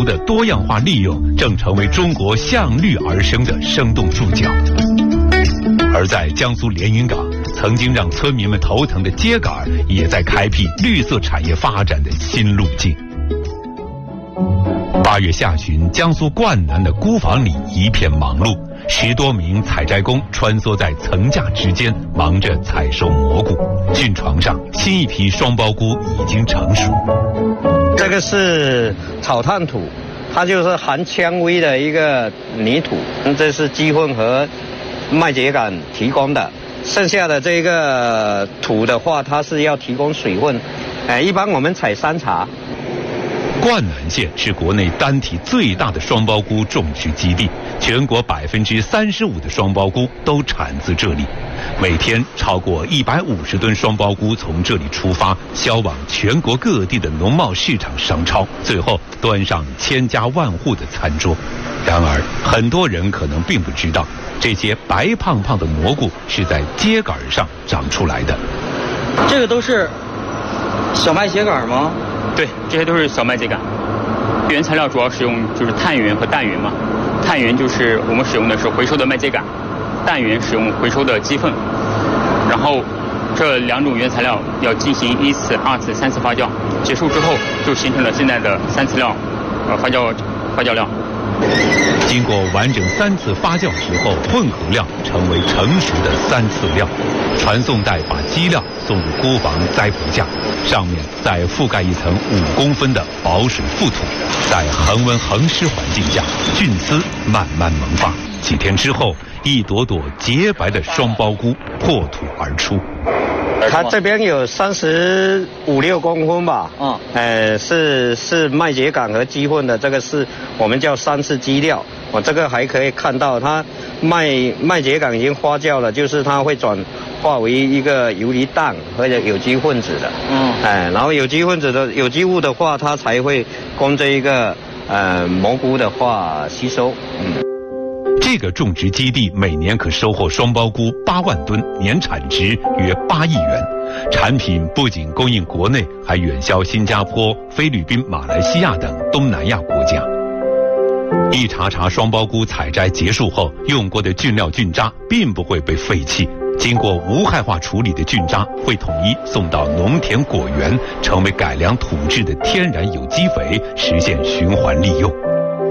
的多样化利用正成为中国向绿而生的生动注脚。而在江苏连云港，曾经让村民们头疼的秸秆也在开辟绿色产业发展的新路径。8月下旬，江苏灌南的菇房里一片忙碌，10多名采摘工穿梭在层架之间，忙着采收蘑菇。菌床上，新一批双苞菇已经成熟。 这个是草炭土，它就是含纤维的一个泥土，这是鸡粪和麦秸秆提供的。剩下的这个土的话，它是要提供水分。一般我们采3茬。 灌南县是国内单体最大的双苞菇种植基地，全国35%的双苞菇都产自这里。每天超过150吨双苞菇从这里出发，销往全国各地的农贸市场商超，最后端上千家万户的餐桌。然而，很多人可能并不知道，这些白胖胖的蘑菇是在秸秆上长出来的。 这个都是小麦秸秆吗？ 对，这些都是小麦秸秆。原材料主要使用就是碳源和氮源嘛。碳源就是我们使用的是回收的麦秸秆，氮源使用回收的鸡粪。然后这2种原材料要进行1次、2次、3次发酵，结束之后就形成了现在的3次料发酵料。 经过完整3次发酵之后，混合料成为成熟的3次料。传送带把基料送入菇房栽培架，上面再覆盖一层5公分的保水覆土，在恒温恒湿环境下，菌丝慢慢萌发。几天之后，一朵朵洁白的双苞菇破土而出。 它这边有35、6公分吧，是麦秸秆和鸡粪的，这个是我们叫3次基料。我这个还可以看到，它麦秸秆已经发酵了，就是它会转化为一个游离氮或者有机分子的，然后有机分子的有机物的话，它才会供这一个蘑菇的话吸收。 这个种植基地每年可收获双苞菇8万吨，年产值约8亿元。产品不仅供应国内，还远销新加坡、菲律宾、马来西亚等东南亚国家。一茬茬双苞菇采摘结束后，用过的菌料菌渣并不会被废弃，经过无害化处理的菌渣会统一送到农田果园，成为改良土质的天然有机肥，实现循环利用。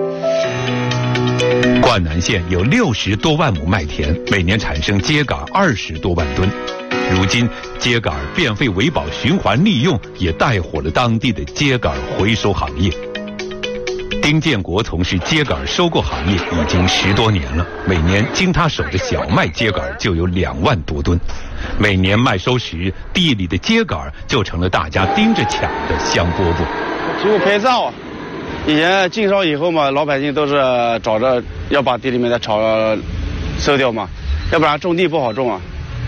灌南县有60多万亩麦田，每年产生秸秆20多万吨。如今，秸秆变废为宝循环利用也带火了当地的秸秆回收行业。丁建国从事秸秆收购行业已经10多年了，每年经他手的小麦秸秆就有2万多吨。每年麦收时，地里的秸秆就成了大家盯着抢的香饽饽。 经过改造，以前禁烧以后嘛，老百姓都是找着要把地里面的草收掉嘛，要不然种地不好种啊。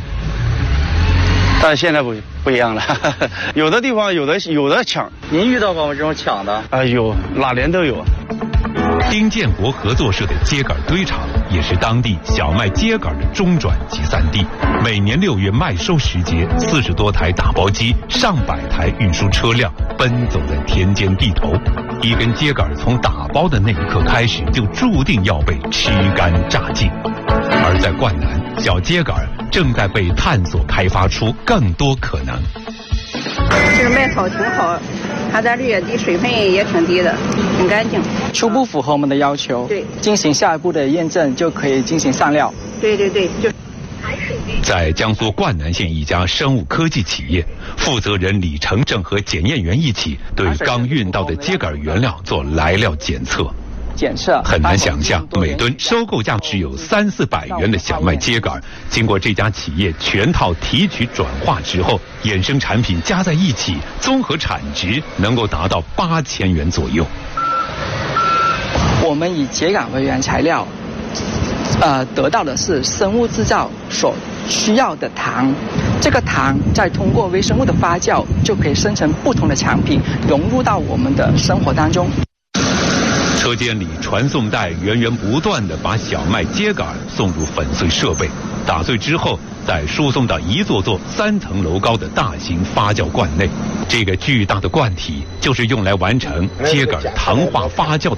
但是现在不一样了，有的地方有的抢。 您遇到过吗？这种抢的？ 有，哪年都有。 丁建国合作社的秸秆堆场也是当地小麦秸秆的中转集散地。每年6月麦收时节，40多台打包机、上百台运输车辆奔走在田间地头。一根秸秆从打包的那一刻开始，就注定要被吃干榨净。而在灌南，小秸秆正在被探索开发出更多可能。 这个麦草挺好，它的绿也低，水分也挺低的，挺干净。 初步符合我们的要求， 对， 进行下一步的验证就可以进行上料。 对，就。 在江苏灌南县一家生物科技企业，负责人李成正和检验员一起对刚运到的秸秆原料做来料检测。很难想象，每吨收购价只有300-400元的小麦秸秆，经过这家企业全套提取转化之后，衍生产品加在一起，综合产值能够达到8000元左右。 我们以秸秆为原材料，得到的是生物制造所需要的糖。这个糖再通过微生物的发酵，就可以生成不同的产品，融入到我们的生活当中。 车间里，传送带源源不断地把小麦秸秆送入粉碎设备，打碎之后再输送到一座座3层楼高的大型发酵罐内。这个巨大的罐体就是用来完成秸秆糖化发酵的